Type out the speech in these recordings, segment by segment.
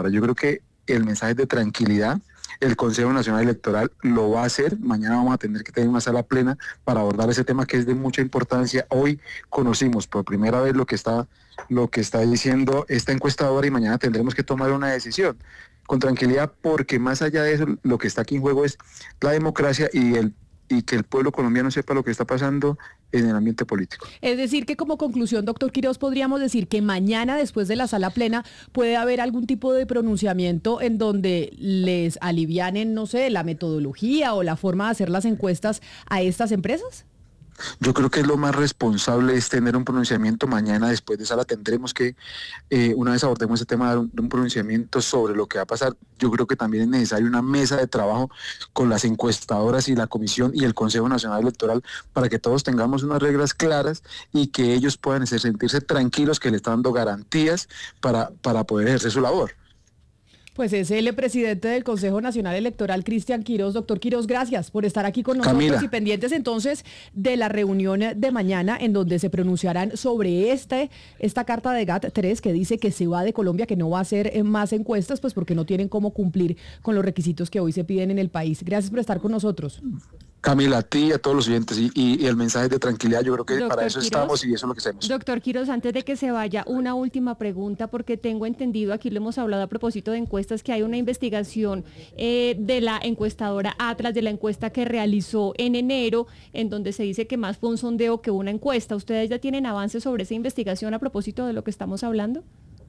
encuestadora. Yo creo que el mensaje de tranquilidad, el Consejo Nacional Electoral lo va a hacer. Mañana vamos a tener que tener una sala plena para abordar ese tema que es de mucha importancia. Hoy conocimos por primera vez lo que está diciendo esta encuestadora y mañana tendremos que tomar una decisión con tranquilidad, porque más allá de eso, lo que está aquí en juego es la democracia y que el pueblo colombiano sepa lo que está pasando en el ambiente político. Es decir, que como conclusión, doctor Quiroz, podríamos decir que mañana, después de la sala plena, puede haber algún tipo de pronunciamiento en donde les alivianen, no sé, la metodología o la forma de hacer las encuestas a estas empresas. Yo creo que es lo más responsable es tener un pronunciamiento mañana. Después de sala tendremos que, una vez abordemos ese tema, dar un pronunciamiento sobre lo que va a pasar. Yo creo que también es necesaria una mesa de trabajo con las encuestadoras y la comisión y el Consejo Nacional Electoral para que todos tengamos unas reglas claras y que ellos puedan sentirse tranquilos que le están dando garantías para poder ejercer su labor. Pues es el presidente del Consejo Nacional Electoral, Cristian Quiroz. Doctor Quiroz, gracias por estar aquí con nosotros. Camila. Y pendientes entonces de la reunión de mañana en donde se pronunciarán sobre esta carta de GAT3 que dice que se va de Colombia, que no va a hacer más encuestas, pues porque no tienen cómo cumplir con los requisitos que hoy se piden en el país. Gracias por estar con nosotros. Camila, a ti y a todos los oyentes, y el mensaje de tranquilidad, yo creo que para eso Quiroz, estamos y eso es lo que hacemos. Doctor Quiroz, antes de que se vaya, una última pregunta, porque tengo entendido, aquí lo hemos hablado a propósito de encuestas, que hay una investigación de la encuestadora Atlas, de la encuesta que realizó en enero, en donde se dice que más fue un sondeo que una encuesta. ¿Ustedes ya tienen avances sobre esa investigación a propósito de lo que estamos hablando?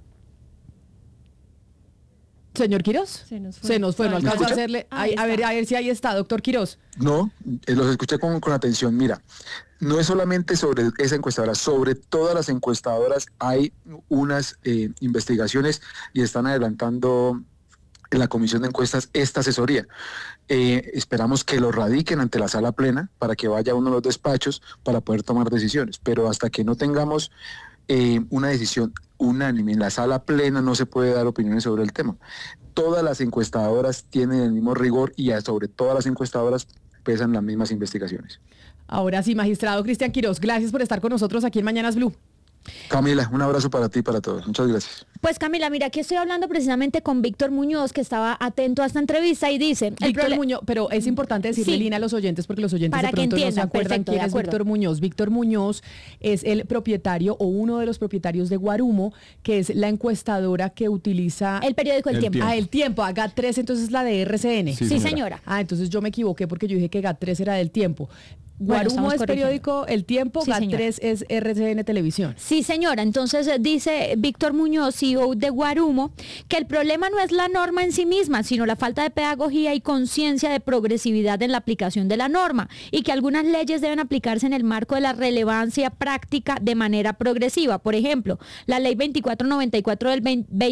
Señor Quiroz, se nos fue, no alcanzó a hacerle. A ver si ahí está, doctor Quiroz. No, los escuché con atención. Mira, no es solamente sobre esa encuestadora, sobre todas las encuestadoras hay unas investigaciones y están adelantando en la comisión de encuestas esta asesoría. Esperamos que lo radiquen ante la sala plena para que vaya uno de los despachos para poder tomar decisiones, pero hasta que no tengamos una decisión unánime en la sala plena no se puede dar opiniones sobre el tema. Todas las encuestadoras tienen el mismo rigor y sobre todas las encuestadoras pesan las mismas investigaciones. Ahora sí, magistrado Cristian Quiroz, gracias por estar con nosotros aquí en Mañanas Blue. Camila, un abrazo para ti y para todos. Muchas gracias. Pues Camila, mira, aquí estoy hablando precisamente con Víctor Muñoz, que estaba atento a esta entrevista y dice... Víctor Muñoz, pero es importante decirle, Lina, a los oyentes, porque los oyentes para de pronto entiendan, no se acuerdan quién es Víctor Muñoz. Víctor Muñoz es el propietario o uno de los propietarios de Guarumo, que es la encuestadora que utiliza... El periódico El Tiempo. El Tiempo, a GAT3, entonces la de RCN. Sí, señora. Entonces yo me equivoqué porque yo dije que GAT3 era del Tiempo. Guarumo es periódico El Tiempo, sí, GAT3 es RCN Televisión. Sí, señora. Entonces dice Víctor Muñoz, CEO de Guarumo, que el problema no es la norma en sí misma, sino la falta de pedagogía y conciencia de progresividad en la aplicación de la norma, y que algunas leyes deben aplicarse en el marco de la relevancia práctica de manera progresiva. Por ejemplo, la Ley 2494 del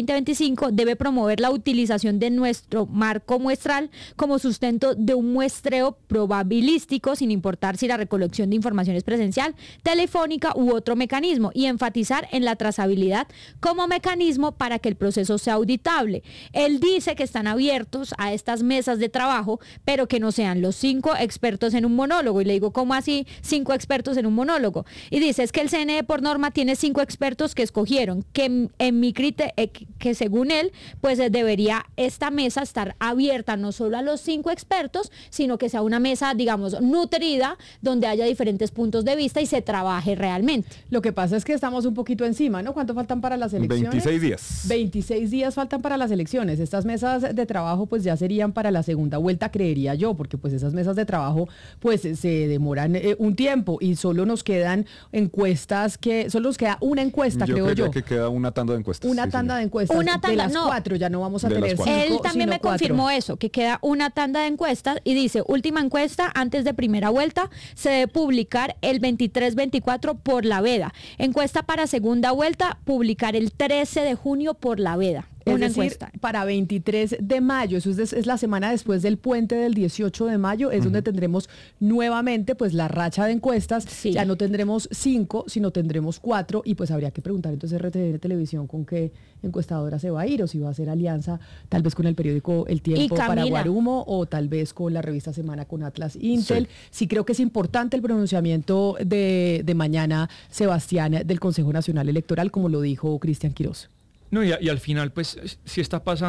2025 debe promover la utilización de nuestro marco muestral como sustento de un muestreo probabilístico, sin importar si la recolección de información es presencial, telefónica u otro mecanismo, y enfatizar en la trazabilidad como mecanismo para que el proceso sea auditable. Él dice que están abiertos a estas mesas de trabajo, pero que no sean los 5 expertos en un monólogo. Y le digo, ¿cómo así 5 expertos en un monólogo? Y dice, es que el CNE por norma tiene 5 expertos que escogieron, que en mi criterio, que según él, pues debería esta mesa estar abierta no solo a los 5 expertos, sino que sea una mesa, digamos, nutrida, donde haya diferentes puntos de vista y se trabaje realmente. Lo que pasa es que estamos un poquito encima, ¿no? ¿Cuánto faltan para las elecciones? 26 días. 26 días faltan para las elecciones. Estas mesas de trabajo pues ya serían para la segunda vuelta, creería yo, porque pues esas mesas de trabajo pues se demoran un tiempo y solo nos quedan encuestas solo nos queda una encuesta, creo yo. Que queda una tanda de encuestas. Una tanda de encuestas. Una tanda, de las 4 ya no vamos a tener 5, Él también me 4. confirmó eso, que queda una tanda de encuestas y dice, última encuesta antes de primera vuelta, se debe publicar el 23-24 por la veda. Encuesta para segunda vuelta, publicar el 13 de junio por la veda. Una encuesta. Para 23 de mayo, eso es la semana después del puente del 18 de mayo, es donde tendremos nuevamente pues la racha de encuestas. Sí. Ya no tendremos 5, sino tendremos 4, y pues habría que preguntar entonces RTN Televisión con qué encuestadora se va a ir, o si va a hacer alianza tal vez con el periódico El Tiempo para Guarumo, o tal vez con la revista Semana con Atlas Intel. Sí, creo que es importante el pronunciamiento de mañana, Sebastián, del Consejo Nacional Electoral, como lo dijo Cristian Quiroz. No, y al final, pues, si está pasando